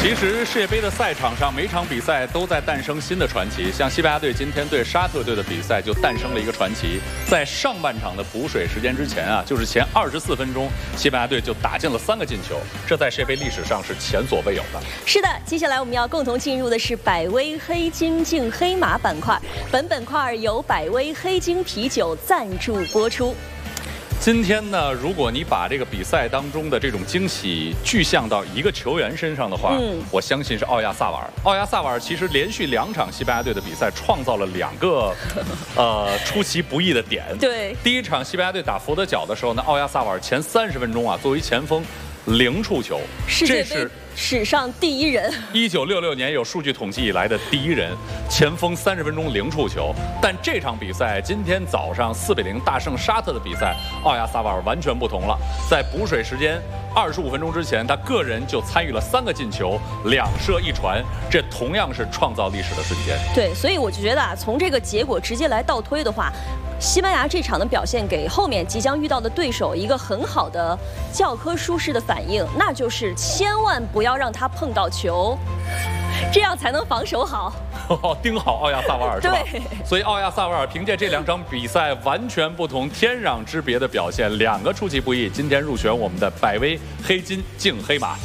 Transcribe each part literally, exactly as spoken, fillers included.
其实世界杯的赛场上，每场比赛都在诞生新的传奇。像西班牙队今天对沙特队的比赛就诞生了一个传奇。在上半场的补水时间之前啊，就是前二十四分钟，西班牙队就打进了三个进球，这在世界杯历史上是前所未有的。 是的，接下来我们要共同进入的是百威黑金净黑马板块。本板块由百威黑金啤酒赞助播出。 今天呢，如果你把这个比赛当中的这种惊喜具象到一个球员身上的话，嗯，我相信是奥亚萨瓦尔。奥亚萨瓦尔其实连续两场西班牙队的比赛创造了两个，呃，出其不意的点。 对， 第一场西班牙队打佛得角的时候呢，奥亚萨瓦尔前三十分钟啊，作为前锋，零触球， 这是史上第一人。 一九六六年有数据统计以来的第一人，前锋三十分钟零触球。但这场比赛，今天早上四比零大胜沙特的比赛，奥亚萨瓦尔完全不同了。在补水时间二十五分钟之前，他个人就参与了三个进球，两射一传，这同样是创造历史的瞬间。 对，所以我就觉得啊，从这个结果直接来倒推的话。 西班牙这场的表现给后面即将遇到的对手一个很好的教科书式的反应，那就是千万不要让他碰到球，这样才能防守好。 盯好奥亚萨瓦尔是吧？ 对。 所以奥亚萨瓦尔凭借这两场比赛完全不同、天壤之别的表现，两个出其不意，今天入选我们的百威黑金净黑马。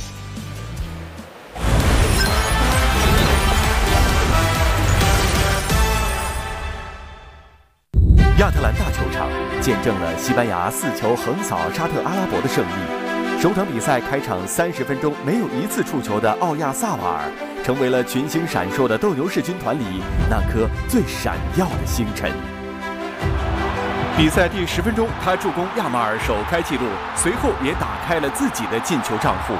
亚特兰大球场见证了西班牙四球横扫沙特阿拉伯的胜利。首场比赛开场三十分钟没有一次触球的奥亚萨瓦尔，成为了群星闪烁的斗牛士军团里那颗最闪耀的星辰。比赛第十分钟，他助攻亚马尔首开纪录，随后也打开了自己的进球账户。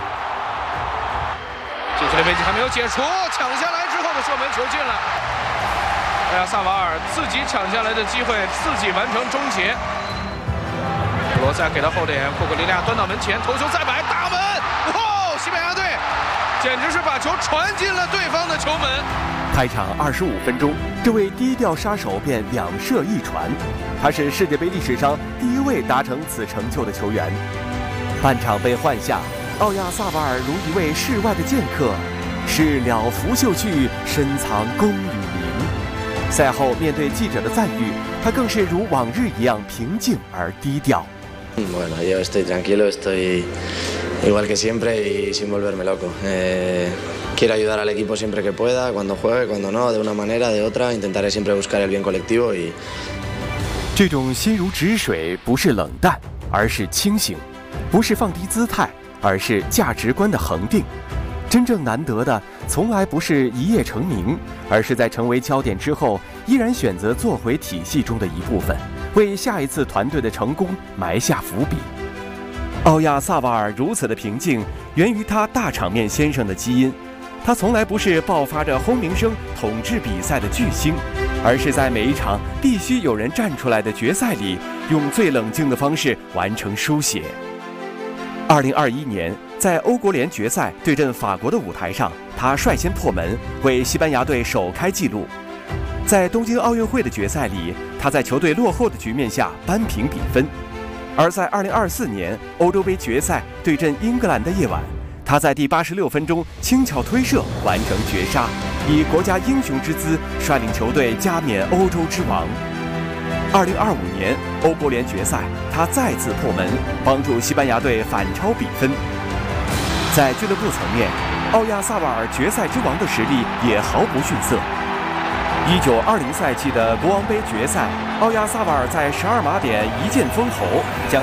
禁区的危机还没有解除，抢下来之后的射门球进了。 奥亚萨瓦尔自己抢下来的机会，自己完成终结。罗塞给到后点，库克利亚端到门前，头球再摆，大门！哇！西班牙队简直是把球传进了对方的球门。 开场二十五分钟，这位低调杀手便两射一传，他是世界杯历史上第一位达成此成就的球员。半场被换下，奥亚萨瓦尔如一位世外的剑客，事了拂袖去，深藏功与名。 赛后面对记者的赞誉，他更是如往日一样平静而低调。 Bueno, yo estoy tranquilo, estoy igual que siempre y sin volverme loco. Eh, quiero ayudar al equipo siempre que pueda, cuando juegue, cuando no, de una manera, de otra, intentaré siempre buscar el bien colectivo y. 这种心如止水，不是冷淡，而是清醒；不是放低姿态，而是价值观的恒定。 真正难得的，从来不是一夜成名，而是在成为焦点之后，依然选择做回体系中的一部分，为下一次团队的成功埋下伏笔。奥亚萨瓦尔如此的平静，源于他大场面先生的基因。他从来不是爆发着轰鸣声统治比赛的巨星，而是在每一场必须有人站出来的决赛里，用最冷静的方式完成书写。二零二一年。 在欧国联决赛对阵法国的舞台上，他率先破门，为西班牙队首开纪录。在东京奥运会的决赛里，他在球队落后的局面下扳平比分。而在二零二四年欧洲杯决赛对阵英格兰的夜晚，他在第八十六分钟轻巧推射完成绝杀，以国家英雄之姿率领球队加冕欧洲之王。二零二五年欧国联决赛，他再次破门，帮助西班牙队反超比分。 在俱乐部层面，奥亚萨瓦尔决赛之王的实力也毫不逊色。一九二零赛季的国王杯决赛，奥亚萨瓦尔在十二码点一剑封喉，将